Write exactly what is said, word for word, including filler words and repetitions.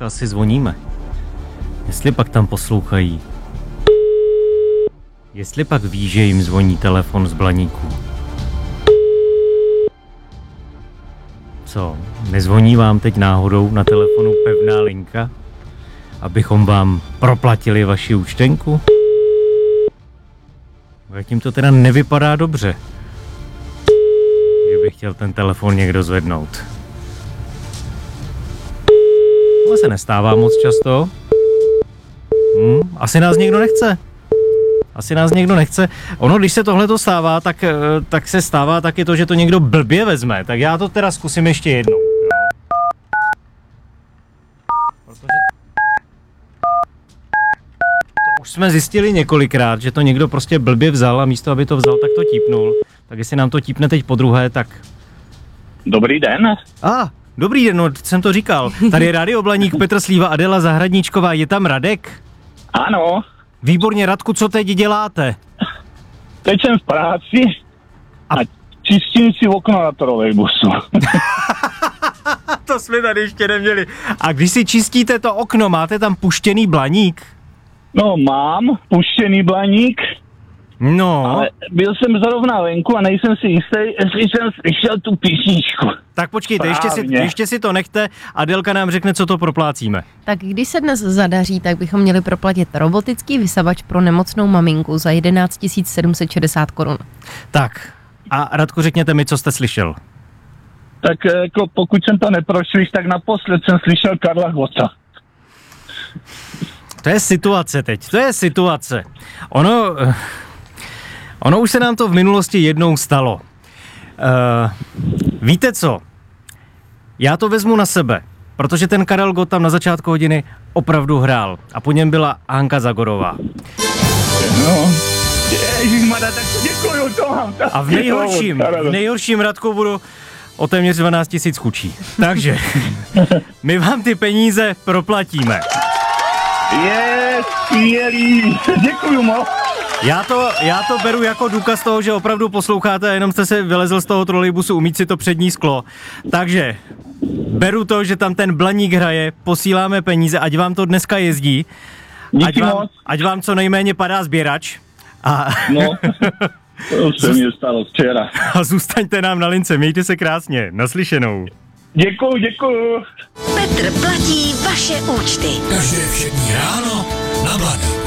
tak asi zvoníme. Jestli pak tam poslouchají. Jestli pak ví, že jim zvoní telefon z Blaníku. Co, nezvoní vám teď náhodou na telefonu pevná linka? Abychom vám proplatili vaši účtenku? Zatím to teda nevypadá dobře. Že bych chtěl ten telefon někdo zvednout. To se nestává moc často. Hm, asi nás někdo nechce. Asi nás někdo nechce. Ono, když se tohleto stává, tak, tak se stává taky to, že to někdo blbě vezme. Tak já to teda zkusím ještě jednou. Protože to už jsme zjistili několikrát, že to někdo prostě blbě vzal a místo, aby to vzal, tak to típnul. Tak jestli nám to típne teď podruhé, tak... Dobrý den. A, ah, dobrý den, no, jsem to říkal. Tady je Rádio Blaník, Petr Slíva, Adela Zahradníčková. Je tam Radek? Ano. Výborně, Radku, co teď děláte? Teď jsem v práci a, a čistím si okno na trolejbusu. To jsme tady ještě neměli. A když si čistíte to okno, máte tam puštěný blaník? No, mám puštěný blaník, no. Ale byl jsem zrovna venku a nejsem si jistý, jestli jsem slyšel tu písničku. Tak počkejte, ještě si, ještě si to nechte, Adelka nám řekne, co to proplácíme. Tak když se dnes zadaří, tak bychom měli proplatit robotický vysavač pro nemocnou maminku za jedenáct tisíc sedm set šedesát korun. Tak, a Radku, řekněte mi, co jste slyšel. Tak jako pokud jsem to neprošlých, tak naposled jsem slyšel Karla Gota. To je situace teď, to je situace. Ono, ono už se nám to v minulosti jednou stalo. Uh, víte co? Já to vezmu na sebe, protože ten Karel Gott tam na začátku hodiny opravdu hrál a po něm byla Hanka Zagorová. No, ježišmarja, tak děkuju, to mám. A v nejhorším, v nejhorším, Radku, budu o téměř dvanáct tisíc chudší. Takže my vám ty peníze proplatíme. Je, skvělý, děkuju moc. Já to, já to beru jako důkaz toho, že opravdu posloucháte a jenom jste se vylezl z toho trolejbusu umýt si to přední sklo. Takže beru to, že tam ten Blaník hraje, posíláme peníze, ať vám to dneska jezdí. Ať vám, ať vám co nejméně padá sběrač. A... No, to se mi stalo včera. A zůstaňte nám na lince, mějte se krásně, naslyšenou. Děkuju, děkuju. Petr platí vaše účty. Každé všední ráno na Blaníku.